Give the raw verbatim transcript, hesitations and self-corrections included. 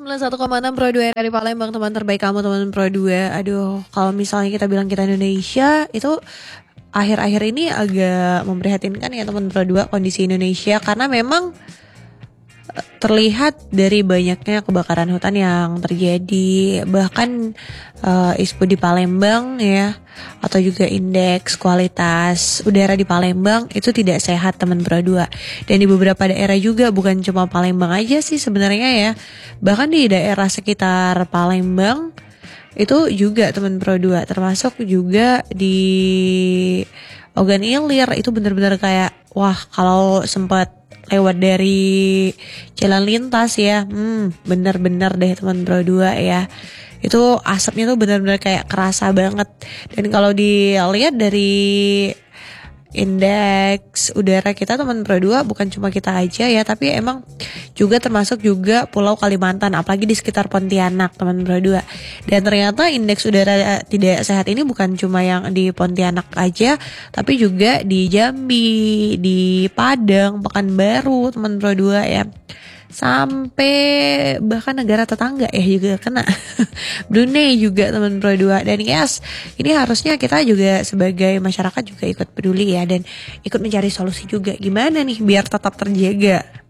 sembilan puluh satu koma enam Pro dua dari Palembang, teman terbaik kamu, teman Pro dua. Aduh, kalau misalnya kita bilang kita Indonesia, itu akhir-akhir ini agak memprihatinkan ya teman Pro dua, kondisi Indonesia. Karena memang eh, terlihat dari banyaknya kebakaran hutan yang terjadi. Bahkan uh, ISPU di Palembang ya, atau juga indeks kualitas udara di Palembang itu tidak sehat teman Pro dua. Dan di beberapa daerah juga, bukan cuma Palembang aja sih sebenarnya ya, bahkan di daerah sekitar Palembang itu juga teman Pro dua, termasuk juga di Ogan Ilir. Itu benar-benar kayak wah, kalau sempat lewat dari jalan lintas ya, hmm bener-bener deh teman Pro dua ya, itu asapnya tuh benar-benar kayak kerasa banget. Dan kalau dilihat dari indeks udara kita teman Pro dua, bukan cuma kita aja ya, tapi emang juga termasuk juga Pulau Kalimantan, apalagi di sekitar Pontianak teman Pro dua. Dan ternyata indeks udara tidak sehat ini bukan cuma yang di Pontianak aja, tapi juga di Jambi, di Padang, Pekanbaru teman Pro dua ya, sampai bahkan negara tetangga ya juga kena. Brunei juga teman Pro dua. Dan yes, ini harusnya kita juga sebagai masyarakat juga ikut peduli ya, dan ikut mencari solusi juga gimana nih biar tetap terjaga.